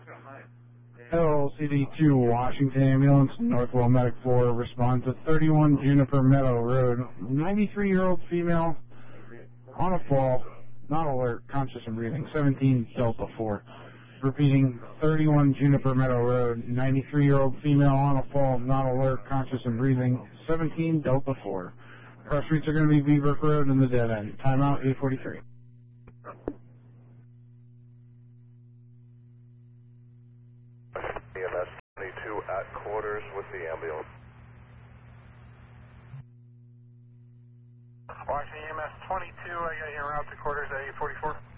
LCD2 Washington Ambulance, Northwell Medic 4, respond to 31 Juniper Meadow Road. 93-year-old female on a fall, not alert, conscious and breathing. 17 Delta 4. Repeating, 31 Juniper Meadow Road. 93-year-old female on a fall, not alert, conscious and breathing. 17 Delta 4. Cross streets are going to be Beaver Road and the dead end. Timeout 8:43. EMS 22 at quarters with the ambulance. Washington EMS 22, I got you en route to quarters at 8:44.